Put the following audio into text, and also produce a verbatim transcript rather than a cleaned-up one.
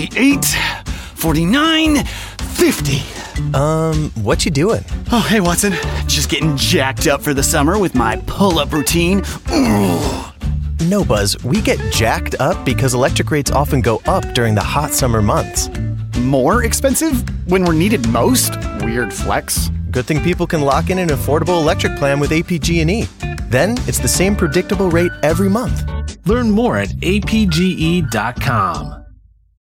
forty-eight, forty-nine, fifty. Um, what you doing? Oh, hey, Watson. Just getting jacked up for the summer with my pull-up routine. Ooh. No, Buzz, we get jacked up because electric rates often go up during the hot summer months. More expensive when we're needed most? Weird flex. Good thing people can lock in an affordable electric plan with A P G and E. Then it's the same predictable rate every month. Learn more at A P G E dot com.